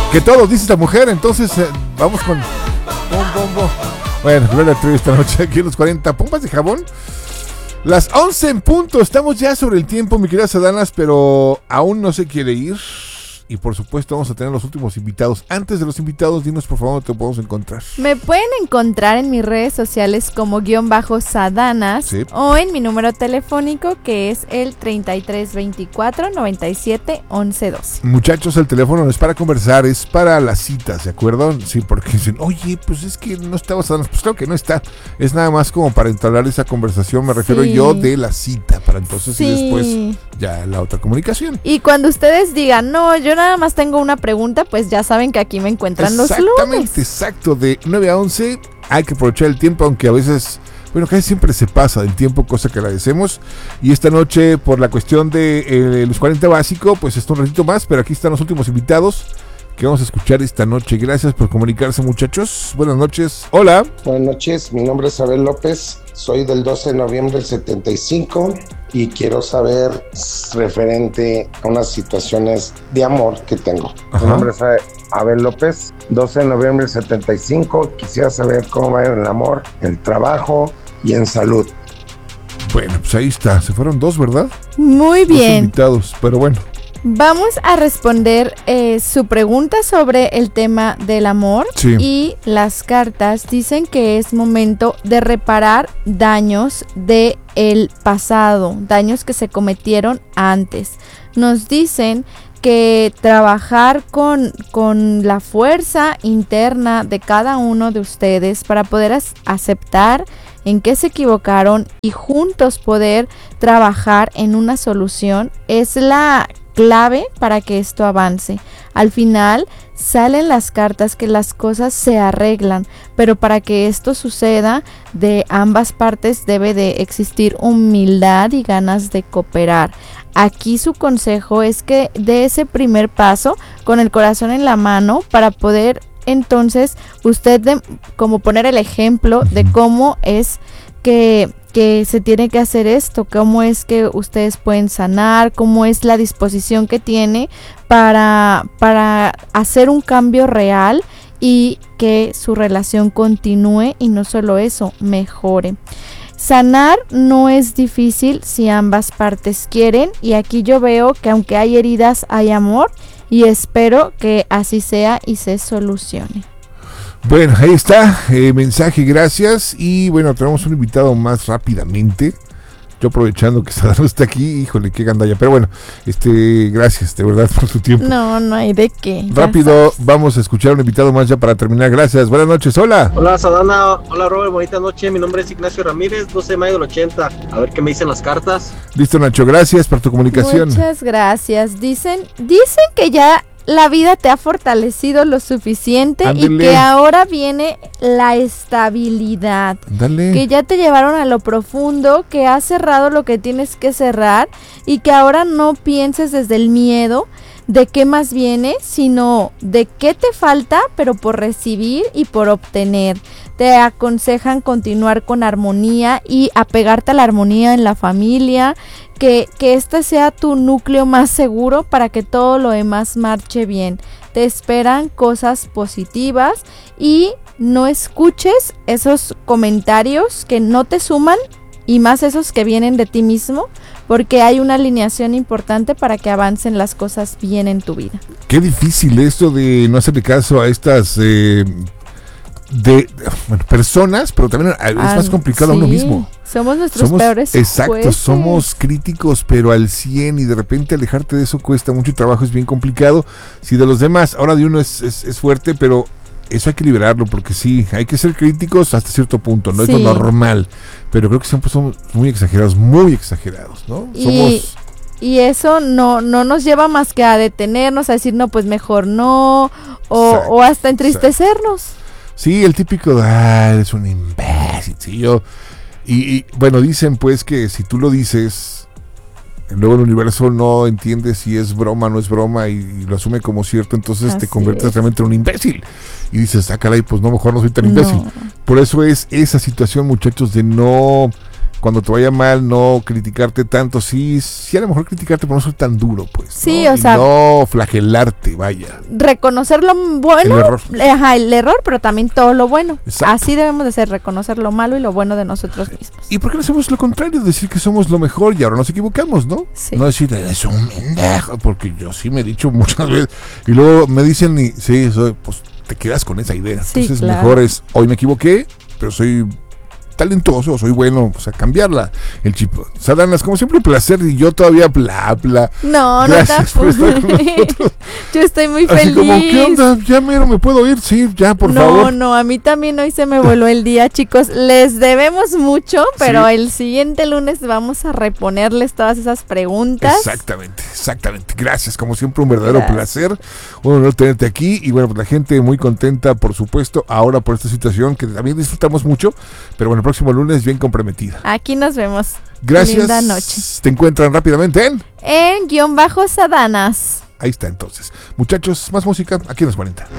Que todos, dice esta mujer, entonces vamos con... Bueno, Gloria Trevi esta noche aquí en los 40 pompas de jabón. Las 11 en punto, estamos ya sobre el tiempo, mi querida Sadanas, pero aún no se quiere ir. Y por supuesto vamos a tener los últimos invitados. Antes de los invitados, dinos por favor dónde te podemos encontrar. Me pueden encontrar en mis redes sociales como _Sadanas, sí, o en mi número telefónico que es el 3324 97 11 12. Muchachos, el teléfono no es para conversar, es para las citas, ¿de acuerdo? Sí, porque dicen, oye, pues es que no estaba Sadanas. Pues claro que no está, es nada más como para entablar esa conversación, me refiero yo de la cita, para entonces y después ya la otra comunicación. Y cuando ustedes digan, no, yo nada más tengo una pregunta, pues ya saben que aquí me encuentran los lunes. Exactamente, exacto, de 9 a 11 hay que aprovechar el tiempo, aunque a veces, bueno, casi siempre se pasa el tiempo, cosa que agradecemos. Y esta noche, por la cuestión de los 40 básico, pues está un ratito más, pero aquí están los últimos invitados que vamos a escuchar esta noche. Gracias por comunicarse, muchachos. Buenas noches. Hola. Buenas noches, mi nombre es Abel López, soy del 12 de noviembre del 75 y quiero saber referente a unas situaciones de amor que tengo. Ajá. Mi nombre es Abel López, 12 de noviembre del 75, quisiera saber cómo va en el amor, el trabajo y en salud. Bueno, pues ahí está, se fueron dos, ¿verdad? Muy bien. Dos invitados, pero bueno. Vamos a responder su pregunta sobre el tema del amor. Sí. Y las cartas dicen que es momento de reparar daños del pasado, daños que se cometieron antes. Nos dicen que trabajar con la fuerza interna de cada uno de ustedes para poder aceptar en qué se equivocaron y juntos poder trabajar en una solución es la clave para que esto avance. Al final salen las cartas que las cosas se arreglan, pero para que esto suceda de ambas partes debe de existir humildad y ganas de cooperar. Aquí su consejo es que dé ese primer paso con el corazón en la mano para poder entonces usted como poner el ejemplo de cómo es que se tiene que hacer esto, cómo es que ustedes pueden sanar, cómo es la disposición que tiene para hacer un cambio real y que su relación continúe y no solo eso, mejore. Sanar no es difícil si ambas partes quieren y aquí yo veo que aunque hay heridas hay amor y espero que así sea y se solucione. Bueno, ahí está, mensaje, gracias. Y bueno, tenemos un invitado más rápidamente. Yo aprovechando que Sadano está aquí, híjole, qué gandalla. Pero bueno, gracias de verdad por su tiempo. No hay de qué. Rápido, vamos a escuchar un invitado más ya para terminar. Gracias, buenas noches, hola. Hola Sadana, hola Robert, bonita noche. Mi nombre es Ignacio Ramírez, 12 de mayo del 80. A ver qué me dicen las cartas. Listo, Nacho, gracias por tu comunicación. Muchas gracias. Dicen que ya la vida te ha fortalecido lo suficiente. Ándale. Y que ahora viene la estabilidad. Ándale. Que ya te llevaron a lo profundo, que has cerrado lo que tienes que cerrar y que ahora no pienses desde el miedo de qué más viene, sino de qué te falta, pero por recibir y por obtener. Te aconsejan continuar con armonía y apegarte a la armonía en la familia, que este sea tu núcleo más seguro para que todo lo demás marche bien. Te esperan cosas positivas y no escuches esos comentarios que no te suman y más esos que vienen de ti mismo, porque hay una alineación importante para que avancen las cosas bien en tu vida. Qué difícil esto de no hacerle caso a estas personas, pero también es más complicado a uno mismo. Somos nuestros peores exacto, jueces. Somos críticos, pero al 100 y de repente alejarte de eso cuesta mucho trabajo, es bien complicado. Si de los demás, ahora de uno es fuerte, pero eso hay que liberarlo, porque sí, hay que ser críticos hasta cierto punto, no es lo normal, pero creo que siempre somos muy exagerados, ¿no? Y eso no nos lleva más que a detenernos, a decir, no, pues mejor no, o hasta entristecernos. Sí, el típico, eres un imbécil, sí, y bueno, dicen pues que si tú lo dices, luego el universo no entiende si es broma o no es broma y lo asume como cierto, entonces te conviertes realmente en un imbécil. Y dices, caray, pues no, mejor no soy tan imbécil. Por eso es esa situación, muchachos, de no cuando te vaya mal, no criticarte tanto, sí, a lo mejor criticarte, pero no ser tan duro, pues. Sí, ¿no? o sea, no flagelarte, vaya. Reconocer lo bueno, El error. el error, pero también todo lo bueno. Exacto. Así debemos de ser, reconocer lo malo y lo bueno de nosotros mismos. ¿Y por qué no hacemos lo contrario? Decir que somos lo mejor y ahora nos equivocamos, ¿no? Sí. No decir, es un mendejo, porque yo sí me he dicho muchas veces. Y luego me dicen, sí, pues te quedas con esa idea. Sí, Entonces claro. mejor es, hoy me equivoqué, pero soy talentoso, soy bueno, o sea, cambiarla, el chip. Sadanas, como siempre, un placer, y yo todavía No, Gracias no por te estar con nosotros. Yo estoy muy Así feliz. como, ¿qué onda? ¿Ya mero me puedo ir? Sí, ya, por favor. No, a mí también hoy se me voló el día, chicos. Les debemos mucho, pero Sí. el siguiente lunes vamos a reponerles todas esas preguntas. Exactamente. Gracias, como siempre, un verdadero Gracias. placer. Un honor tenerte aquí. Y bueno, pues la gente muy contenta, por supuesto, ahora por esta situación que también disfrutamos mucho. Pero bueno, el próximo lunes bien comprometida. Aquí nos vemos. Gracias. Linda noche. Te encuentran rápidamente en En _Sadanas. Ahí está entonces. Muchachos, más música aquí en los 40.